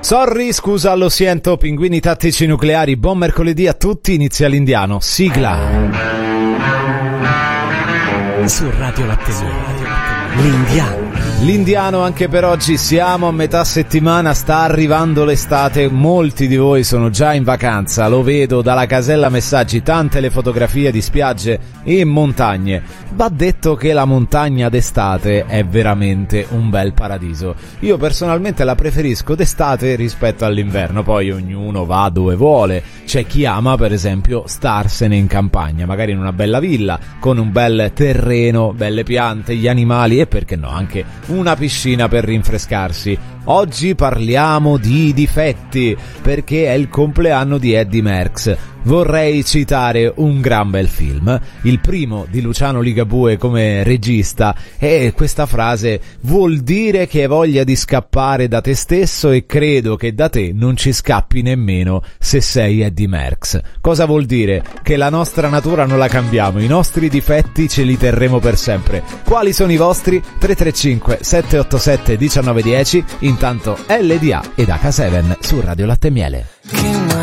Sorry, scusa, lo sento, pinguini tattici nucleari, buon mercoledì a tutti, inizia l'Indiano, sigla. Su Radio L'Indiano. L'Indiano anche per oggi, siamo a metà settimana, sta arrivando l'estate, molti di voi sono già in vacanza, lo vedo dalla casella messaggi, tante le fotografie di spiagge e montagne. Va detto che la montagna d'estate è veramente un bel paradiso. Io personalmente la preferisco d'estate rispetto all'inverno, poi ognuno va dove vuole. C'è chi ama per esempio starsene in campagna, magari in una bella villa, con un bel terreno, belle piante, gli animali e perché no anche una piscina per rinfrescarsi. Oggi parliamo di difetti, perché è il compleanno di Eddie Merckx. Vorrei citare un gran bel film, il primo di Luciano Ligabue come regista, e questa frase: vuol dire che hai voglia di scappare da te stesso e credo che da te non ci scappi nemmeno se sei Eddie Merckx. Cosa vuol dire? Che la nostra natura non la cambiamo, i nostri difetti ce li terremo per sempre. Quali sono i vostri? 335 787 1910. Intanto LDA ed H7 su Radio Latte e Miele. Che